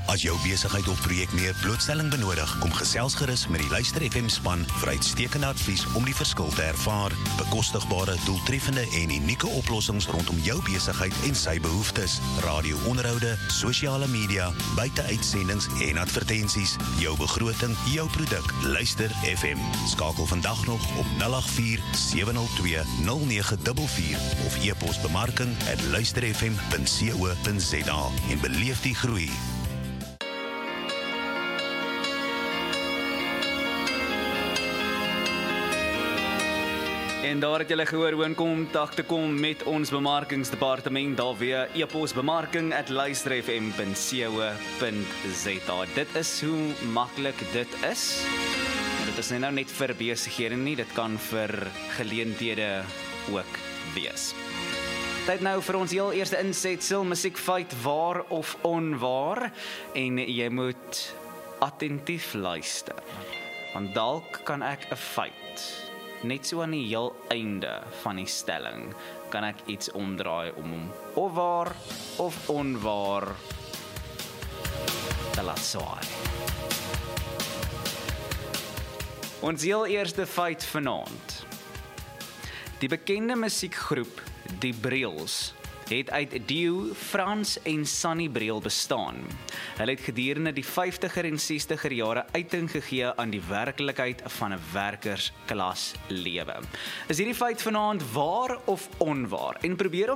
As jou besigheid of projek meer blootstelling benodig, kom gesels gerus met die Luister FM span vir uitstekende advies om die verskil te ervaar. Bekostigbare, doeltreffende en unieke oplossings rondom jou besigheid en sy behoeftes. Radio-onderhoude, sosiale media, buiteuitsendings en advertensies. Jou begroting, jou produk. Luister FM. Skakel vandag nog op 084-702-0944 of e-pos bemarking@luisterfm.co.za en beleef die groei. En daar het julle gehoor, hoe kontak te kom met ons bemarkingsdepartement, daar weer e-pos bemarking@luisterfm.co.za. Dit is hoe maklik dit is. Dit is nou net vir besighede nie, dit kan vir geleenthede ook wees. Tyd nou vir ons heel eerste insetsel, musiekfeit waar of onwaar, en jy moet attentief luister, want dalk kan ek 'n feit, net so aan die heel einde van die stelling, kan ek iets omdraai om hom of waar of onwaar te laat swaai. Ons heel eerste feit vanaand. Die bekende musiekgroep Die Briels het uit Dio, Frans en Sunny Briel bestaan. Hulle het gedurende die 50er en 60er jare uiting gegee aan die werklikheid van 'n werkersklas lewe. Is hierdie feit vanaand waar of onwaar? En probeer